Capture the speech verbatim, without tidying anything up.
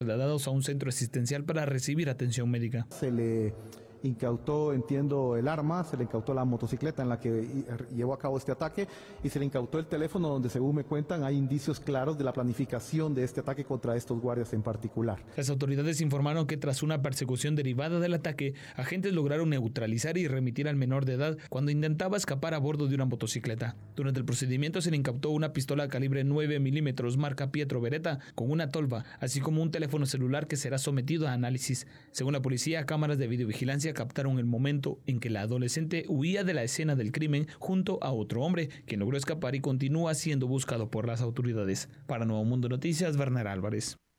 trasladados a un centro asistencial para recibir atención médica. Se le incautó, entiendo, el arma, se le incautó la motocicleta en la que llevó a cabo este ataque y se le incautó el teléfono donde, según me cuentan, hay indicios claros de la planificación de este ataque contra estos guardias en particular. Las autoridades informaron que tras una persecución derivada del ataque, agentes lograron neutralizar y remitir al menor de edad cuando intentaba escapar a bordo de una motocicleta. Durante el procedimiento se le incautó una pistola calibre nueve milímetros marca Pietro Beretta con una tolva, así como un teléfono celular que será sometido a análisis. Según la policía, cámaras de videovigilancia captaron el momento en que la adolescente huía de la escena del crimen junto a otro hombre que logró escapar y continúa siendo buscado por las autoridades. Para Nuevo Mundo Noticias, Bernard Álvarez.